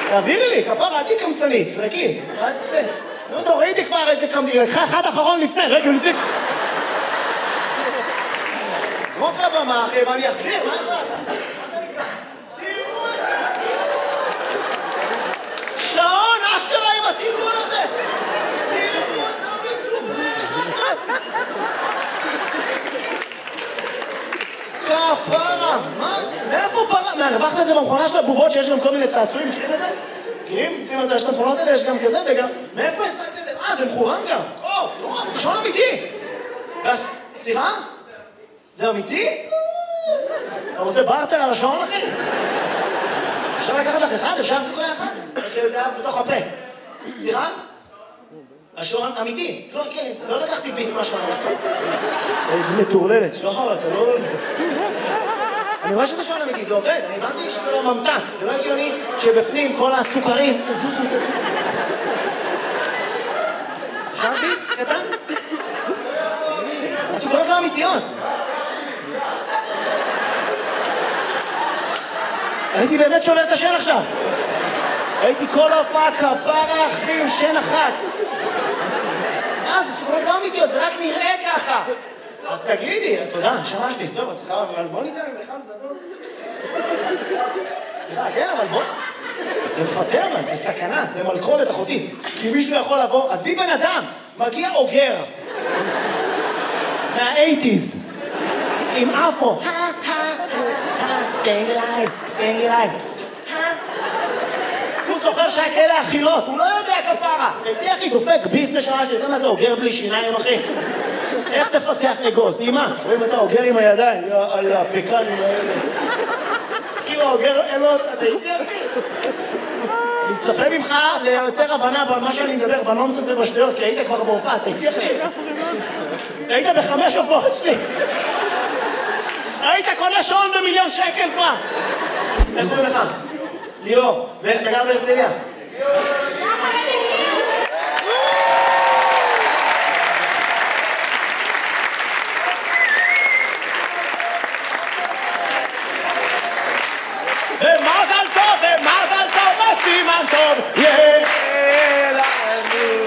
תעבירי לי, כפרה, אל תקמצנית, זרקי. נו, טוב, ראיתי כבר איזה קמצנית, לקחה אחד אחרון לפני, רגע, לפני. זרוק לבמה, אחי, ואני אחזיר, מה יש לך? שעון, אשכרה עם התרגול הזה! תראו אותה מתוחלת! כפרה, מה? מאיפה פרה? מהרווחת לזה במכונה של הבובות שיש גם כל מיני צעצועים, מכירים את זה? מכירים? לפעמים יש את המכונות האלה, יש גם כזה וגם... מאיפה השגת את זה? זה מכוון גם! שעון אמיתי! סליחה? זה אמיתי? אתה רוצה בארטר על השעון, אחי? אפשר לקחת לך אחד? אפשר לעשות אחד? שזה היה בתוך הפה. סליחה? השעון אמיתי. לא לקחתי ביס מהשעון. איזה מטורללת. שחר, אתה לא... אני רואה שזה שעון אמיתי, זה עובד. אני הבנתי שזה לא ממתק. זה לא הגיוני שבפנים כל הסוכרים... תזוזו. אפשר ביס? קטן? הסוכרים לא אמיתיות. הייתי באמת שולל את השן עכשיו. הייתי כל ההופעה כפרה אחים, שן אחת. זה סוכרות לא אמיתיות, זה רק נראה ככה. אז תגידי, תודה, נשמה שלי. טוב, אז סליחה, אבל בוא ניתן בכלל לדבר. סליחה, כן, אבל בוא... זה מפטר, אבל זה סכנה, זה מלכודת אחותי. כי מישהו יכול לבוא, אז בי בן אדם, מגיע אוגר. מה-80s. עם אפו. staying alive. הוא זוכר שהיה כאלה אכילות, הוא לא יודע כפרה. הייתי אחי דופק ביזנס שעה שלי, אתה מה זה אוגר בלי שיניים אחי? איך תפצח אגוז? אמא, רואים אתה אוגר עם הידיים, על הפקנים האלה. כאילו אוגר אלות, אתה הייתי אחי. אני מצפה ממך ליותר הבנה במה שאני מדבר, בנונסס ובשטויות, כי היית כבר בהופעה, אתה הייתי אחי. היית ב5 הופעות שלי. היית קונה שעון ב1,000,000 כבר. איך קוראים לך? ליאור. ואתה גר בהרצליה? ומזל טוב, וסימן טוב, יהיה לנו.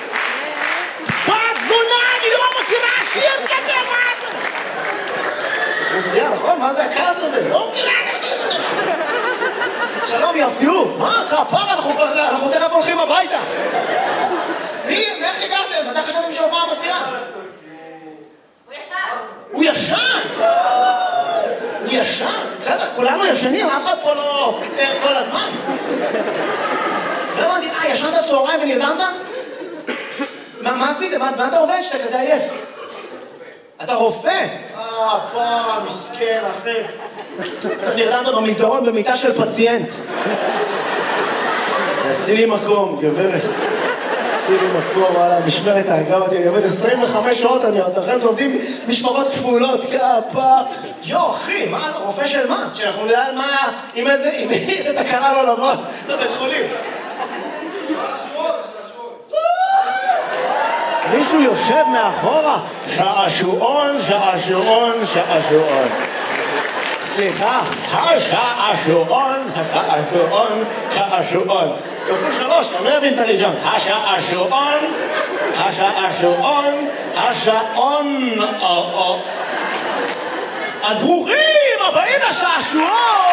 בת זונה, אני לא מכירה שיר כזה, מה? רוסיה, נכון? מה זה הכעס הזה? לא מכירה כזה. שלום יפיוף, מה? כפרה, אנחנו תכף הולכים הביתה. איך הגעתם? מתי חשבתם שההופעה מתחילה? הוא ישן! הוא ישן? בסדר, כולנו ישנים, אף אחד פה לא ער כל הזמן. לא הבנתי, ישנת צהריים ונרדמת? מה עשיתם? מה אתה עובד שאתה כזה עייף? אתה רופא? פרה, מסכן, אחי. נרדמת במסדרון במיטה של פציינט. עשי לי מקום, גברת. עשי לי מקום, וואלה, משמרת ההרגה אותי. אני עובד 25 שעות, אני עוד לכם עובדים משמרות כפולות, כפה. אחי, מה, אתה רופא של מה? שאנחנו נדע מה, עם איזה תקרה לא לבוא לבית חולים. מישהו יושב מאחורה, שעשועון. סליחה, השעשועון. כפול 3, אני לא אבין את הראשון. השעון. אז ברוכים הבאים לשעשועון!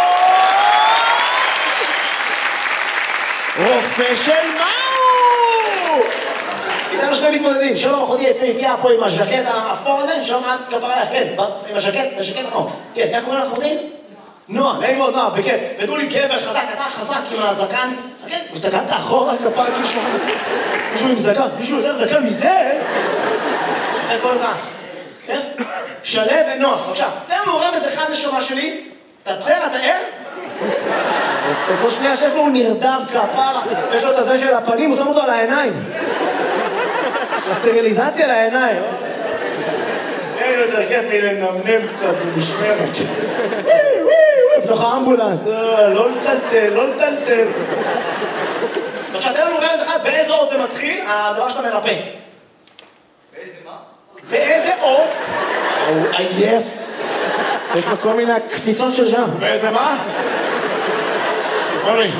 רופא של מהו? איתנו שני מתמודדים, שלום אחותי יפהפייה פה עם הז'קט האפור הזה, שלום את כפרה לך, כן, עם הז'קט, זה ז'קט נכון. כן, איך קוראים לך אחותי? נועה, נעים מאוד נועה, בכיף. ותנו לי גבר חזק, אתה חזק עם הזקן. כן, הסתכלת אחורה כפרה כאילו שמחה. מישהו עם זקן, מישהו יותר זקן מזה? איך קוראים לך? כן? שלו ונועה, בבקשה. תן לנו רמז אחד נשמה שלי. אתה בסדר, אתה ער? כל שנייה שיש לו הוא נרדם כפרה, יש לו את הזה של הפנים, הוא שם אותו על העיניים. הסטריליזציה לעיניים. אין יותר כיף לי לנמנם קצת במשמרת. בתוך האמבולנס. לא לטלטל. עכשיו, תן לנו רמז אחד, באיזה אות זה מתחיל, הדבר שאתה מרפא. באיזה מה? באיזה אות? הוא עייף. יש לו כל מיני קפיצות של שם. באיזה מה?